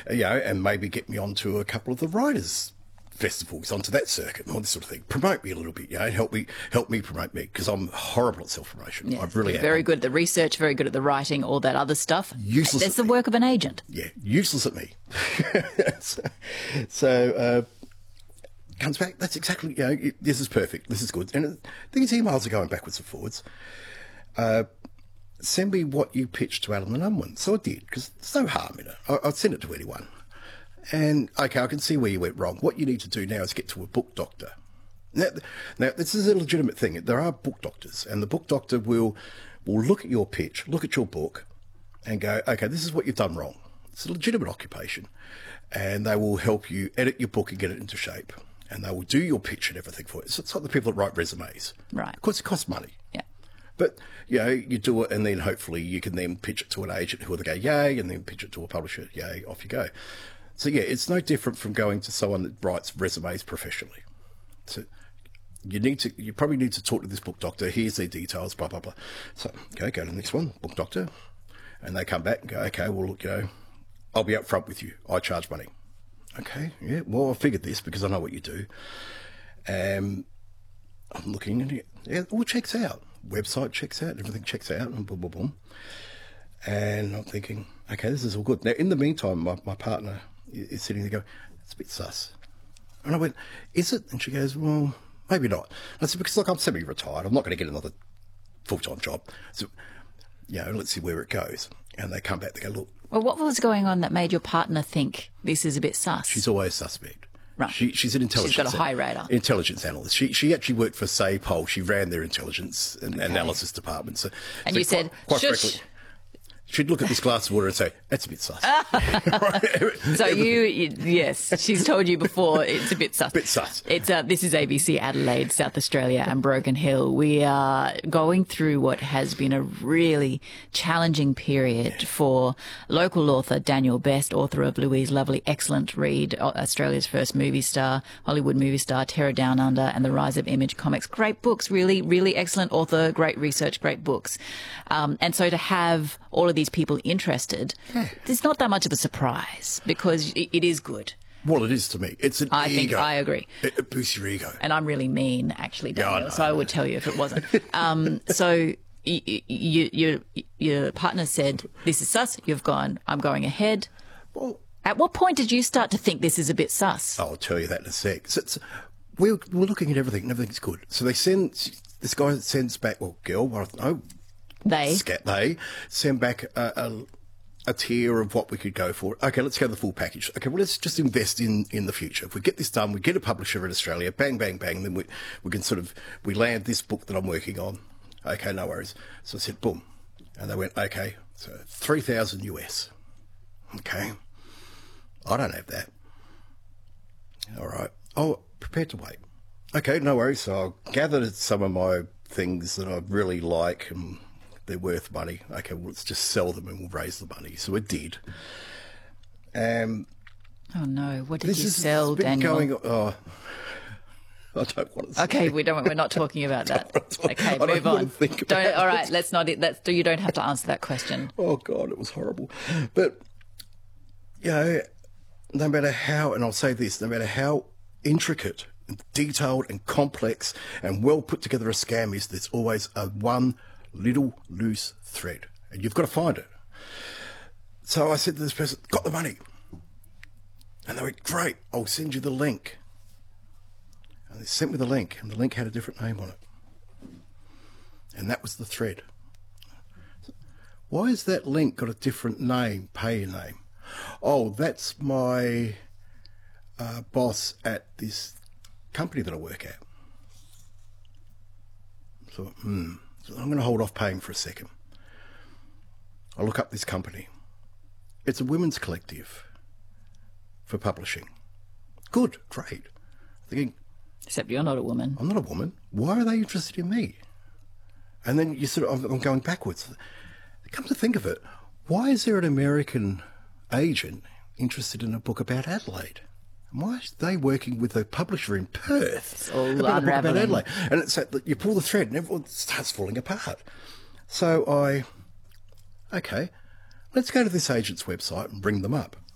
and maybe get me onto a couple of the writers' festivals, onto that circuit and all this sort of thing. Promote me a little bit, help me promote me, because I'm horrible at self-promotion. Yeah, I really am. Very good at the research, very good at the writing, all that other stuff. Useless. That's the work of an agent. Yeah, useless at me. So comes back. That's exactly, this is perfect. This is good. And these emails are going backwards and forwards. Send me what you pitched to Alan and Unwin. So I did, because there's no harm in it. I'd send it to anyone. And, okay, I can see where you went wrong. What you need to do now is get to a book doctor. Now, this is a legitimate thing. There are book doctors, and the book doctor will look at your pitch, look at your book, and go, okay, this is what you've done wrong. It's a legitimate occupation. And they will help you edit your book and get it into shape. And they will do your pitch and everything for it. So it's like the people that write resumes. Right. Of course, it costs money. Yeah. But, you do it, and then hopefully you can then pitch it to an agent who will go, yay, and then pitch it to a publisher, yay, off you go. So, yeah, it's no different from going to someone that writes resumes professionally. So you probably need to talk to this book doctor. Here's their details, blah, blah, blah. So, okay, go to the next one, book doctor. And they come back and go, okay, well, look, I'll be up front with you. I charge money. Okay, yeah, well, I figured this because I know what you do. I'm looking at it. Yeah, it all checks out. Website checks out, everything checks out, and boom, boom, boom. And I'm thinking, okay, this is all good. Now, in the meantime, my partner is sitting there going, it's a bit sus. And I went, is it? And she goes, well, maybe not. And I said, because, look, I'm semi-retired. I'm not going to get another full-time job. So, let's see where it goes. And they come back, they go, look. Well, what was going on that made your partner think this is a bit sus? She's always suspect. Right. She's an intelligence. She's got a high radar. Intelligence analyst. She actually worked for SAPOL. She ran their intelligence and analysis department. So, and you said, quite shush. frankly, she'd look at this glass of water and say, that's a bit sus. So yes, she's told you before it's a bit sus. Bit sus. This is ABC Adelaide, South Australia and Broken Hill. We are going through what has been a really challenging period for local author Daniel Best, author of Louise Lovely, excellent read, Australia's first movie star, Hollywood movie star, Terror Down Under and The Rise of Image Comics. Great books, really, really excellent author, great research, great books. And so to have all of these people interested, there's not that much of a surprise because it is good. Well, it is to me. It's an ego. I think I agree. It boosts your ego. And I'm really mean, actually, Daniel, I so I would tell you if it wasn't. So your partner said, this is sus. You've gone, I'm going ahead. Well, at what point did you start to think this is a bit sus? I'll tell you that in a sec. So we're looking at everything and everything's good. So this guy sends back, well, girl, I don't know. They send back a tier of what we could go for. Okay, let's go the full package. Okay, well, let's just invest in the future. If we get this done, we get a publisher in Australia, bang, bang, bang, then we can we land this book that I'm working on. Okay, no worries. So I said, boom. And they went, okay, so 3,000 US. Okay. I don't have that. All right. Oh, prepared to wait. Okay, no worries. So I gathered some of my things that I really like and they're worth money. Okay, well, let's just sell them and we'll raise the money. So it did. Oh no! What did you sell, Daniel? I don't want to say. Okay, we're not talking about that. Okay, move on. All right, let's not. You don't have to answer that question. Oh God, it was horrible. But no matter how, and I'll say this, no matter how intricate, and detailed, and complex, and well put together a scam is, there's always one little loose thread, and you've got to find it. So I said to this person, got the money. And they went, great, I'll send you the link. And they sent me the link, and the link had a different name on it. And that was the thread. Why has that link got a different name, payer name? Oh, that's my boss at this company that I work at. So, So I'm going to hold off paying for a second. I look up this company. It's a women's collective for publishing. Good, great. Thinking, except you're not a woman. I'm not a woman. Why are they interested in me? And then I'm going backwards. Come to think of it, why is there an American agent interested in a book about Adelaide? Why are they working with a publisher in Perth it's all about a book about unraveling. Adelaide? And it's that you pull the thread and everyone starts falling apart. So okay, let's go to this agent's website and bring them up.